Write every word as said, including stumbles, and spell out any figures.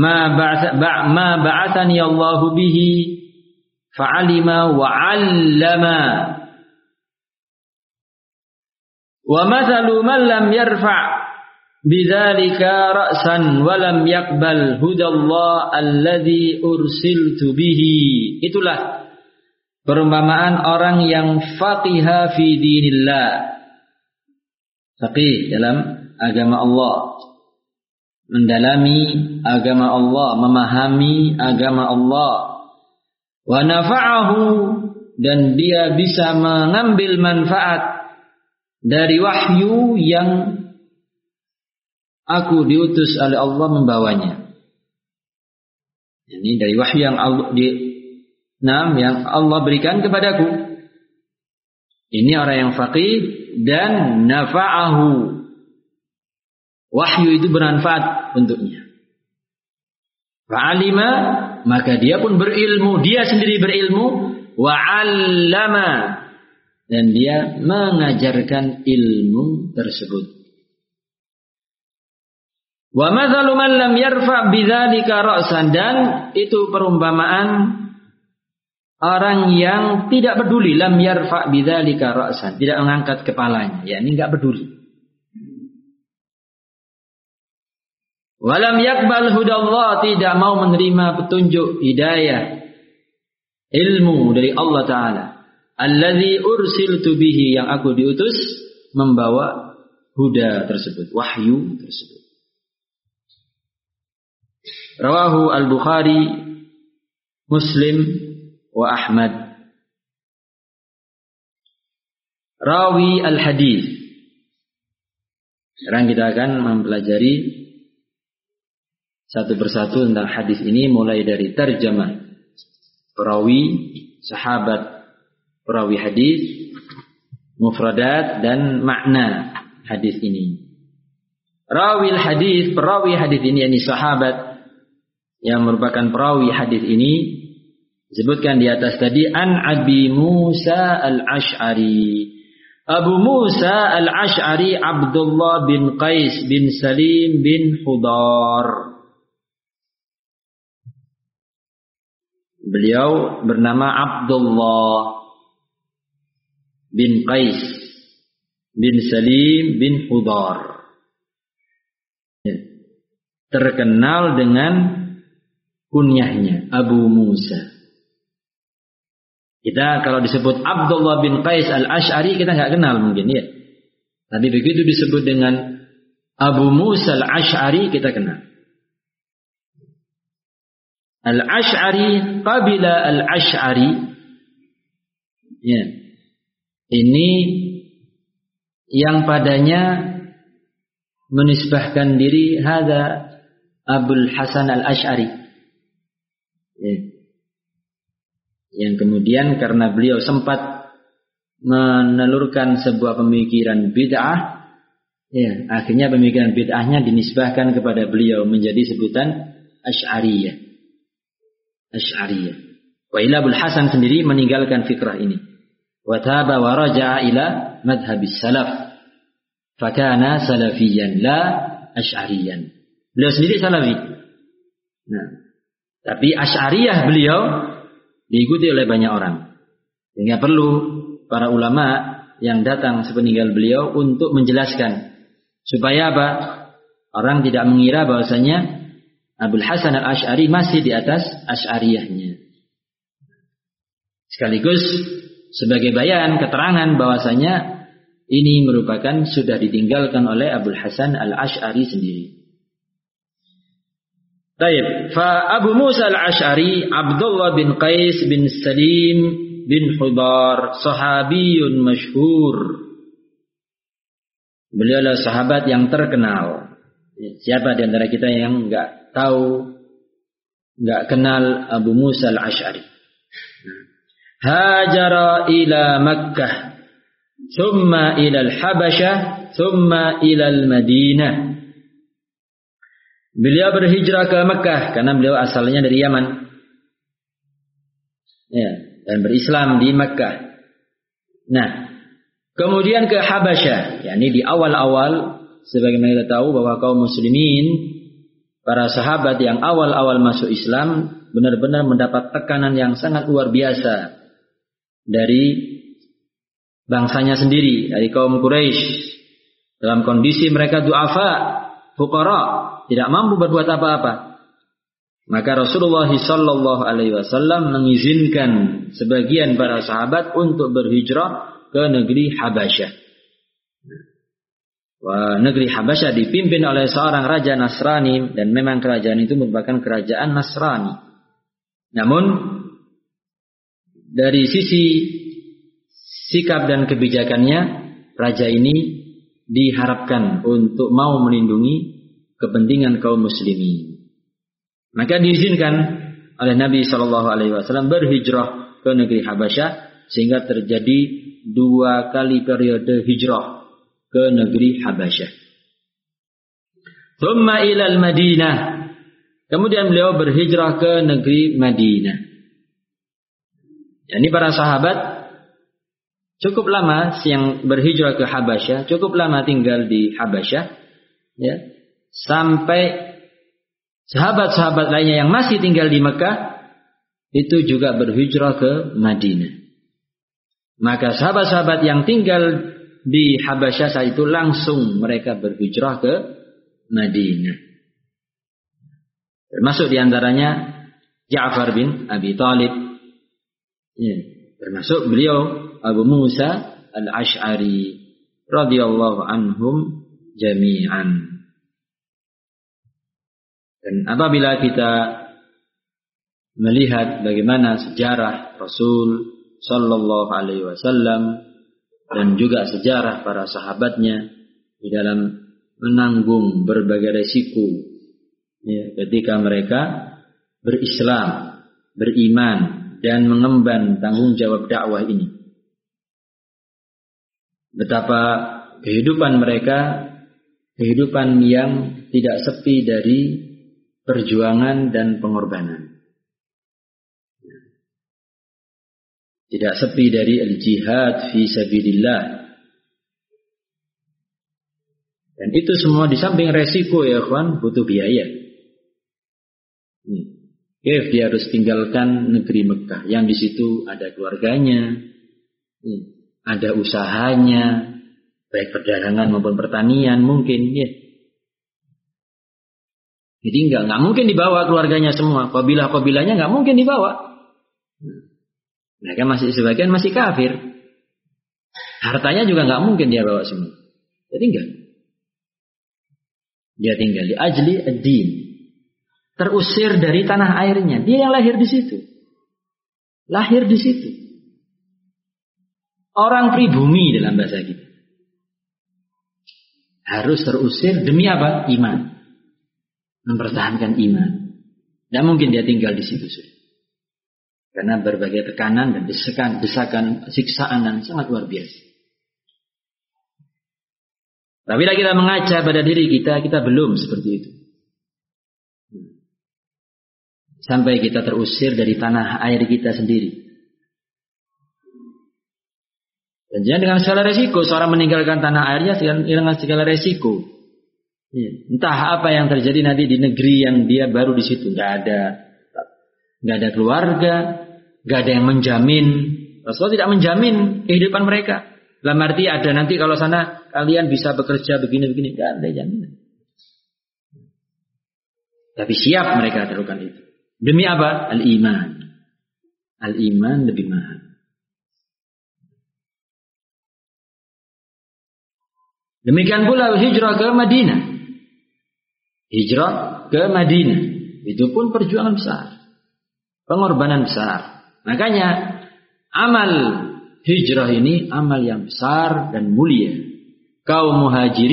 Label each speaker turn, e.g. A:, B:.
A: ma ba'atha ma ba'athani Allahu bihi fa'alima wa 'allama wa mathalu man lam yarfa' bidzalika ra'san wa lam yaqbal hudallah alladzi ursiltu bihi. Itulah perumpamaan orang yang faqiha fi dinillah, faqih dalam agama Allah, mendalami agama Allah, memahami agama Allah, wa nafa'ahu, dan dia bisa mengambil manfaat dari wahyu yang aku diutus oleh Allah membawanya. Ini dari wahyu yang Allah di, nah, yang Allah berikan kepadaku. Ini orang yang faqih dan nafa'ahu. Wahyu itu bermanfaat untuknya. Fa'alima, maka dia pun berilmu, dia sendiri berilmu, wa'allama, dan dia mengajarkan ilmu tersebut. Wa mathalu man lam yarfa' bidzalika ra'san, dan itu perumpamaan orang yang tidak peduli, lam yarfa' bidzalika ra'san, tidak mengangkat kepalanya, yakni enggak peduli. Wa lam yaqbal hudallah, tidak mau menerima petunjuk hidayah ilmu dari Allah Ta'ala, alladzi ursiltu bihi, yang aku diutus membawa huda tersebut, wahyu tersebut. Rawahu al-Bukhari, Muslim, wa Ahmad. Rawi al-hadis. Sekarang kita akan mempelajari satu persatu tentang hadis ini, mulai dari tarjamah perawi, sahabat perawi hadis, mufradat, dan makna hadis ini. Rawi al-hadis, perawi hadis ini, yakni sahabat yang merupakan perawi hadis ini, disebutkan di atas tadi, an Abi Musa al-Ash'ari. Abu Musa al-Ash'ari Abdullah bin Qais bin Salim bin Hudar. Beliau bernama Abdullah bin Qais bin Salim bin Hudar. Terkenal dengan kunyahnya Abu Musa. Kita kalau disebut Abdullah bin Qais al-Ash'ari, kita nggak kenal mungkin, ya. Tapi begitu disebut dengan Abu Musa al-Ash'ari, kita kenal. Al-Ash'ari, qabila al-Ash'ari, ya. Ini yang padanya menisbahkan diri hadza Abul Hasan al-Ash'ari. Ya. Yang kemudian karena beliau sempat menelurkan sebuah pemikiran bid'ah, ya, akhirnya pemikiran bid'ahnya dinisbahkan kepada beliau menjadi sebutan Asy'ariyah. Asy'ariyah. Wa ila Abul Hasan sendiri meninggalkan fikrah ini. Wa taba wa raja'a ila madhhabis salaf. Fakana salafiyan la asy'ariyan. Beliau sendiri salafi. Nah, tapi Asy'ariyah beliau diikuti oleh banyak orang. Sehingga perlu para ulama yang datang sepeninggal beliau untuk menjelaskan. Supaya apa? Orang tidak mengira bahwasanya Abul Hasan al-Ash'ari masih di atas Asy'ariyahnya. Sekaligus sebagai bayan, keterangan bahwasanya ini merupakan sudah ditinggalkan oleh Abul Hasan al-Ash'ari sendiri. Baik, fa Abu Musa al-Ash'ari Abdullah bin Qais bin Salim bin Hudar, sahabiyun masyhur. Beliau adalah sahabat yang terkenal. Siapa di antara kita yang enggak tahu, enggak kenal Abu Musa al-Ash'ari? Hajara ila Makkah, thumma ila al-Habasyah, thumma ila al-Madinah. Beliau berhijrah ke Mekah karena beliau asalnya dari Yaman. Ya, dan berislam di Mekah. Nah, kemudian ke Habasyah, yakni di awal-awal sebagaimana kita tahu bahwa kaum muslimin para sahabat yang awal-awal masuk Islam benar-benar mendapat tekanan yang sangat luar biasa dari bangsanya sendiri, dari kaum Quraisy. Dalam kondisi mereka du'afa, fuqara, tidak mampu berbuat apa-apa. Maka Rasulullah sallallahu alaihi wasallam mengizinkan sebagian para sahabat untuk berhijrah ke negeri Habasyah. Wah, negeri Habasyah dipimpin oleh seorang raja Nasrani, dan memang kerajaan itu merupakan kerajaan Nasrani. Namun dari sisi sikap dan kebijakannya, raja ini diharapkan untuk mau melindungi kepentingan kaum muslimin. Maka diizinkan oleh Nabi shallallahu alaihi wasallam berhijrah ke negeri Habasyah, sehingga terjadi dua kali periode hijrah ke negeri Habasyah. Thumma ilal Madinah. Kemudian beliau berhijrah ke negeri Madinah. Ini para sahabat cukup lama yang berhijrah ke Habasyah, cukup lama tinggal di Habasyah, ya, sampai sahabat-sahabat lainnya yang masih tinggal di Mekah itu juga berhijrah ke Madinah. Maka sahabat-sahabat yang tinggal di Habasyah saat itu langsung mereka berhijrah ke Madinah. Termasuk diantaranya Ja'far bin Abi Thalib, ya, termasuk beliau Abu Musa al-Ash'ari radhiyallahu anhum jami'an. Dan apabila kita melihat bagaimana sejarah Rasul sallallahu alaihi wasallam dan juga sejarah para sahabatnya di dalam menanggung berbagai resiko, ya, ketika mereka berislam, beriman dan mengemban tanggung jawab dakwah ini, betapa kehidupan mereka kehidupan yang tidak sepi dari perjuangan dan pengorbanan. Tidak sepi dari al-jihad fi sabilillah. Dan itu semua di samping resiko, ya kawan, butuh biaya. Kif dia harus tinggalkan negeri Mekah yang di situ ada keluarganya, ada usahanya, baik perdagangan maupun pertanian mungkin, ya. Jadi enggak, enggak mungkin dibawa keluarganya semua. Kabilah-kabilahnya enggak mungkin dibawa. Mereka masih sebagian masih kafir. Hartanya juga enggak mungkin dia bawa semua. Jadi enggak. Dia tinggal di ajli ad-din. Terusir dari tanah airnya. Dia yang lahir di situ. Lahir di situ. Orang pribumi dalam bahasa kita. Harus terusir demi apa? Iman. Mempertahankan iman. Tidak mungkin dia tinggal di situ sudah. Karena berbagai tekanan dan desakan, desakan, siksaan dan sangat luar biasa. Tapi bila kita mengaca pada diri kita, kita belum seperti itu. Sampai kita terusir dari tanah air kita sendiri. Dan jangan dengan segala resiko, seorang meninggalkan tanah airnya dengan segala resiko. Ya, entah apa yang terjadi nanti di negeri yang dia baru di situ, nggak ada, nggak ada keluarga, nggak ada yang menjamin. Rasulullah tidak menjamin kehidupan mereka. Dalam arti ada nanti kalau sana kalian bisa bekerja begini-begini, nggak ada jaminan. Tapi siap mereka lakukan itu. Demi apa? Al-iman. Al-iman lebih mahal. Demikian pula hijrah ke Madinah. Hijrah ke Madinah. Itu pun perjuangan besar. Pengorbanan besar. Makanya amal hijrah ini amal yang besar dan mulia. Kaum muhajirin